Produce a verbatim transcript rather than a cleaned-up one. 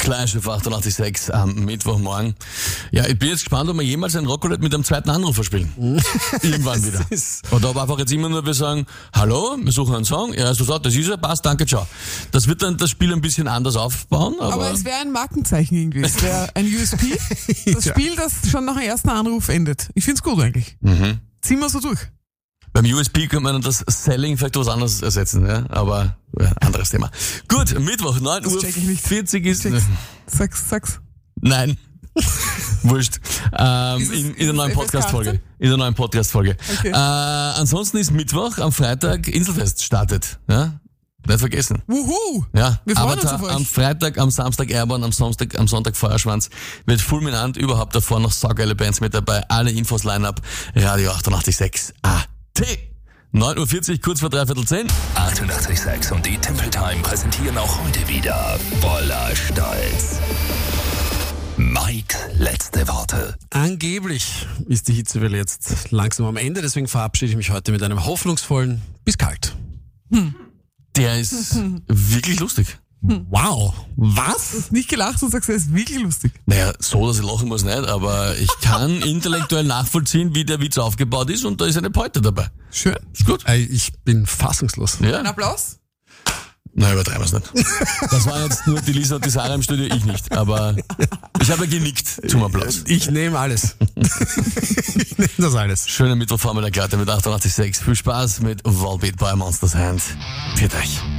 Clash auf achtundachtzig Komma sechs am Mittwochmorgen. Ja, ich bin jetzt gespannt, ob wir jemals ein Rockroulette mit einem zweiten Anrufer spielen. Irgendwann wieder. Oder ob einfach jetzt immer nur wir sagen, hallo, wir suchen einen Song. Ja, so sagt, das ist er, passt, danke, ciao. Das wird dann das Spiel ein bisschen anders aufbauen. Aber, aber es wäre ein Markenzeichen irgendwie. Es wäre ein U S P. Das Spiel, das schon nach dem ersten Anruf endet. Ich find's gut eigentlich. Mhm. Ziehen wir so durch. Beim U S P könnte man das Selling vielleicht was anderes ersetzen, ja? Aber ja, anderes Thema. Gut, Mittwoch, neun Uhr vierzig ist... Sag's, sag's. Nein. Wurscht. Ähm, in, in der neuen Podcast-Folge. In der neuen Podcast-Folge. Okay. Äh, ansonsten ist Mittwoch, am Freitag Inselfest startet. Ja? Nicht vergessen. Wuhu! Ja, Wir freuen Avatar uns auf euch. am Freitag, am Samstag Airborne, am Samstag, am Sonntag Feuerschwanz. Wird fulminant, überhaupt davor noch saugeile Bands mit dabei. Alle Infos, Line-Up, Radio achtundachtzig Komma sechs A T. neun Uhr vierzig, kurz vor dreiviertel zehn. achtundachtzig Komma sechs und die Temple Time präsentieren auch heute wieder voller Stolz Mike, letzte Worte. Angeblich ist die Hitzewelle jetzt langsam am Ende, deswegen verabschiede ich mich heute mit einem hoffnungsvollen bis kalt. Hm. Der ist wirklich lustig. Wow. Was? Du hast nicht gelacht und sagst, er ist wirklich lustig. Naja, so, dass ich lachen muss nicht, aber ich kann intellektuell nachvollziehen, wie der Witz aufgebaut ist und da ist eine Pointe dabei. Schön. Ist gut. Ey, Ich bin fassungslos. Ein Ja? Applaus? Na, übertreiben wir es nicht. Das war jetzt nur die Lisa und die Sarah im Studio, ich nicht. Aber ich habe ja genickt zum Applaus. Ich nehme alles. Ich nehme das alles. Schöne Mittwochvormittag, Leute, mit achtundachtzig Komma sechs. Viel Spaß mit Volbeat bei Monsters Hand. Für euch.